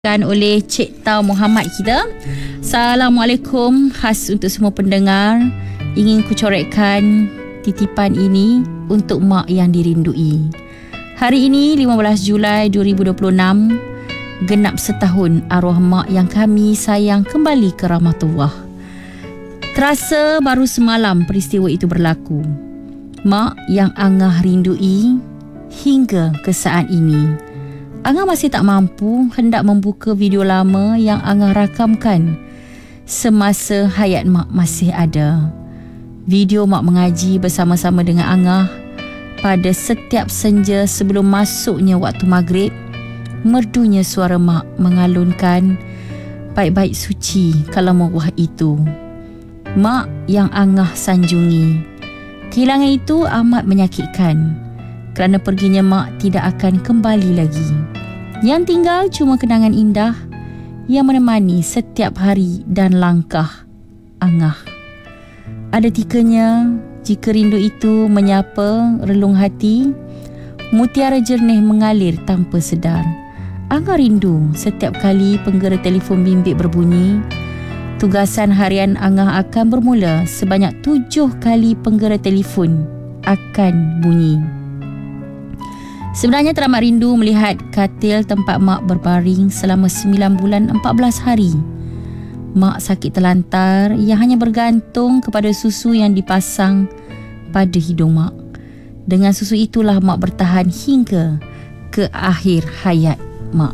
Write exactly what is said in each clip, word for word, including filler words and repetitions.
oleh Cik Tau Muhammad kita. Assalamualaikum, khas untuk semua pendengar. Ingin kucorekkan titipan ini untuk mak yang dirindui. Hari ini lima belas Julai dua ribu dua puluh enam, genap setahun arwah mak yang kami sayang kembali ke rahmatullah. Terasa baru semalam peristiwa itu berlaku. Mak yang Angah rindui hingga ke saat ini. Angah masih tak mampu hendak membuka video lama yang Angah rakamkan semasa hayat mak masih ada. Video mak mengaji bersama-sama dengan Angah pada setiap senja sebelum masuknya waktu maghrib. Merdunya suara mak mengalunkan baik-baik suci kalam Allah itu. Mak yang Angah sanjungi. Kehilangan itu amat menyakitkan kerana perginya mak tidak akan kembali lagi. Yang tinggal cuma kenangan indah yang menemani setiap hari dan langkah Angah. Ada tikanya jika rindu itu menyapa relung hati, mutiara jernih mengalir tanpa sedar. Angah rindu setiap kali penggera telefon bimbit berbunyi. Tugasan harian Angah akan bermula sebanyak tujuh kali penggera telefon akan bunyi. Sebenarnya teramat rindu melihat katil tempat mak berbaring selama sembilan bulan empat belas hari. Mak sakit terlantar yang hanya bergantung kepada susu yang dipasang pada hidung mak. Dengan susu itulah mak bertahan hingga ke akhir hayat mak.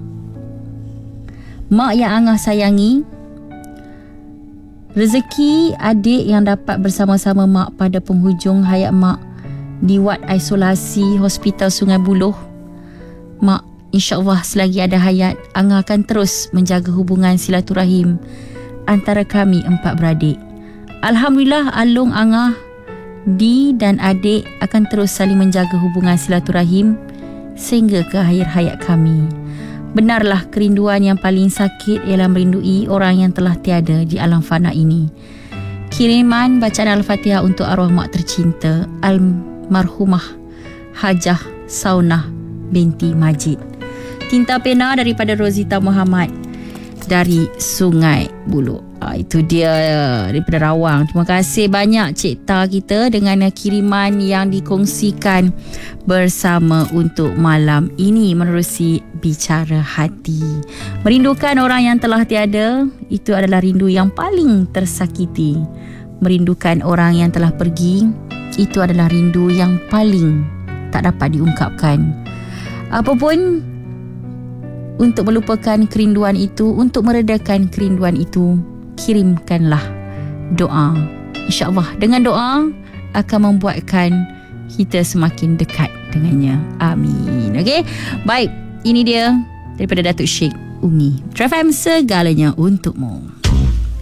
Mak yang Angah sayangi, rezeki adik yang dapat bersama-sama mak pada penghujung hayat mak di wad isolasi Hospital Sungai Buloh. Mak, insya-Allah selagi ada hayat, Angah akan terus menjaga hubungan silaturahim antara kami empat beradik. Alhamdulillah, Alung, Angah, Di dan adik akan terus saling menjaga hubungan silaturahim sehingga ke akhir hayat kami. Benarlah kerinduan yang paling sakit ialah merindui orang yang telah tiada di alam fana ini. Kiriman bacaan Al-Fatihah untuk arwah mak tercinta Almarhumah Hajah Saunah binti Majid. Tinta pena daripada Rozita Muhammad dari Sungai Buloh. Ah, itu dia daripada Rawang. Terima kasih banyak Cik Ta kita dengan kiriman yang dikongsikan bersama untuk malam ini menerusi Bicara Hati. Merindukan orang yang telah tiada, itu adalah rindu yang paling tersakiti. Merindukan orang yang telah pergi, itu adalah rindu yang paling tak dapat diungkapkan. Apapun untuk melupakan kerinduan itu, untuk meredakan kerinduan itu, kirimkanlah doa. InsyaAllah dengan doa akan membuatkan kita semakin dekat dengannya. Amin. Okey, baik, ini dia daripada Datuk Sheikh Umi. True F M, segalanya untukmu.